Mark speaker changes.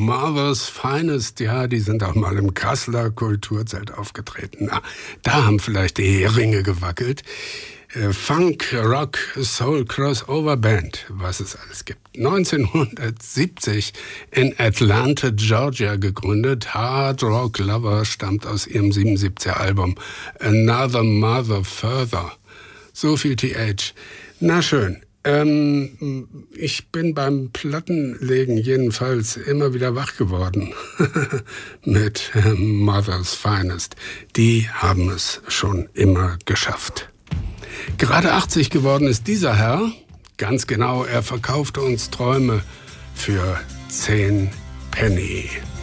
Speaker 1: Mother's Finest, ja, die sind auch mal im Kasseler Kulturzelt aufgetreten. Na, da haben vielleicht die Heringe gewackelt. Funk, Rock, Soul, Crossover Band, was es alles gibt. 1970 in Atlanta, Georgia gegründet. Hard Rock Lover stammt aus ihrem 77er Album Another Mother Further. So viel TH. Na schön. Ich bin beim Plattenlegen jedenfalls immer wieder wach geworden mit Mother's Finest. Die haben es schon immer geschafft. Gerade 80 geworden ist dieser Herr. Ganz genau, er verkaufte uns Träume für 10 Penny.